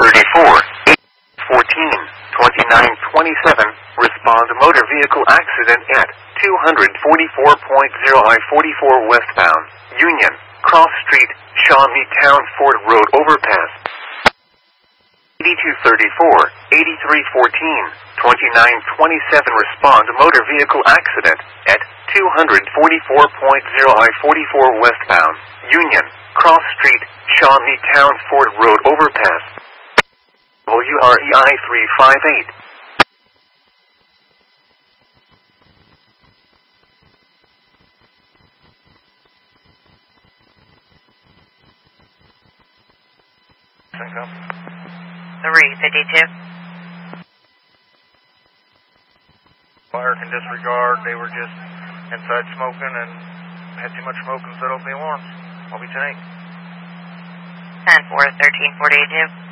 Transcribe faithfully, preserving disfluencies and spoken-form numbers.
thirty-four, eight fourteen, twenty-nine twenty-seven, respond motor vehicle accident at two forty-four point zero I forty-four westbound, Union, Cross Street, Shawnee Town Ford Road overpass. eighty-two thirty-four, eighty-three fourteen, twenty-nine twenty-seven, respond motor vehicle accident at two forty-four point zero I forty-four westbound, Union, Cross Street, Shawnee Town Ford Road overpass. W R E I three five eight. three fifty-two. Fire can disregard, they were just inside smoking and had too much smoke and set off the alarms. I'll be ten eight. ten four, thirteen forty-two.